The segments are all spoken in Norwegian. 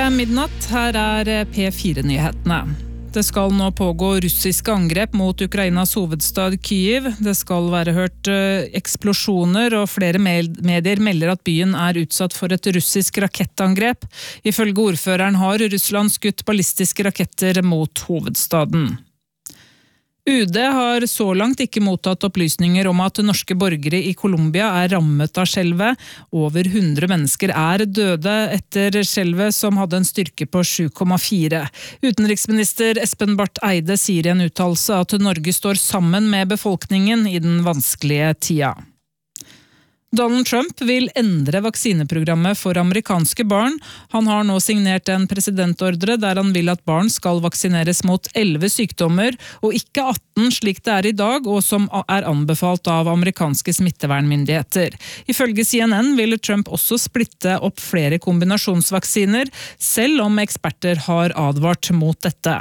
midnatt, her P4-nyhetene. Det skal nå pågå russiske angrep mot Ukrainas hovedstad Kyiv. Det skal være hørt eksplosjoner, og flere medier melder at byen utsatt for et russisk rakettangrep. Ifølge ordføreren har Russland skutt ballistiske raketter mot hovedstaden. UD har så langt ikke mottatt opplysninger om at norske borgere i Colombia rammet av skjelvet. Over 100 mennesker døde etter skjelvet, som hadde en styrke på 7,4. Utenriksminister Espen Barth Eide sier i en uttalelse at Norge står sammen med befolkningen i den vanskelige tida. Donald Trump vil endre vaksineprogrammet for amerikanske barn. Han har nå signert en presidentordre der han vil at barn skal vaksineres mot 11 sykdommer, og ikke 18 slik det i dag, og som anbefalt av amerikanske smittevernmyndigheter. Ifølge CNN vil Trump også splitte opp flere kombinasjonsvaksiner, selv om eksperter har advart mot dette.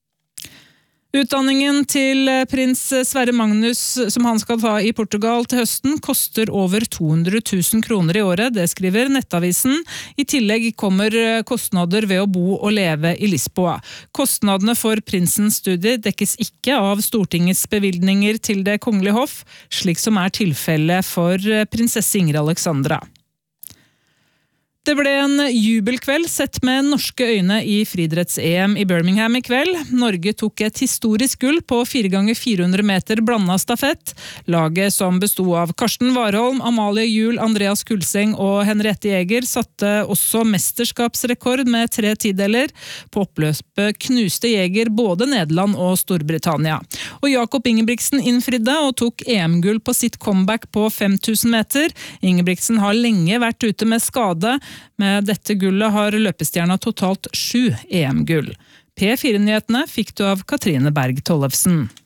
Utdanningen til prins Sverre Magnus, som han skal ta i Portugal til høsten, koster over 200 000 kroner i året, det skriver Nettavisen. I tillegg kommer kostnader ved å bo og leve i Lisboa. Kostnadene for prinsens studie dekkes ikke av Stortingets bevilgninger til Det Kongelige Hoff, slik som tilfellet for prinsesse Ingrid Alexandra. Det ble en jubelkveld sett med norske øyne i friidretts-EM i Birmingham i kveld. Norge tok et historisk gull på 4x400 meter blandet stafett. Laget som bestod av Karsten Warholm, Amalie Juel, Andreas Kulseng og Henriette Jæger satte også mesterskapsrekord med 3 tideler. På oppløpet knuste Jæger både Nederland og Storbritannia. Og Jakob Ingebrigtsen innfridde og tok EM-gull på sitt comeback på 5000 meter. Ingebrigtsen har lenge vært ute med skade. Med dette gullet har løpestjerna totalt 7 EM-gull. P4-nyhetene fikk du av Katrine Berg Tollefsen.